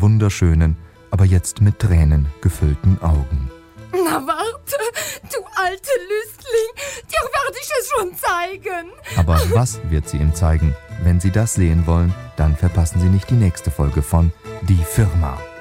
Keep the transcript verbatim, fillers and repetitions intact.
wunderschönen, aber jetzt mit Tränen gefüllten Augen. Na warte, du alte Lüstling, dir werde ich es schon zeigen. Aber was wird sie ihm zeigen? Wenn Sie das sehen wollen, dann verpassen Sie nicht die nächste Folge von Die Firma.